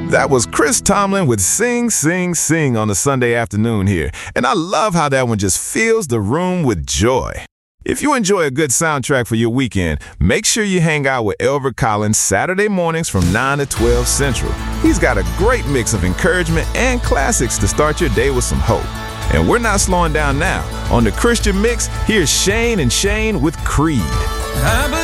That was Chris Tomlin with Sing, Sing, Sing on a Sunday afternoon here. And I love how that one just fills the room with joy. If you enjoy a good soundtrack for your weekend, make sure you hang out with Elver Collins Saturday mornings from 9 to 12 Central. He's got a great mix of encouragement and classics to start your day with some hope. And we're not slowing down now. On the Christian Mix, here's Shane and Shane with Creed.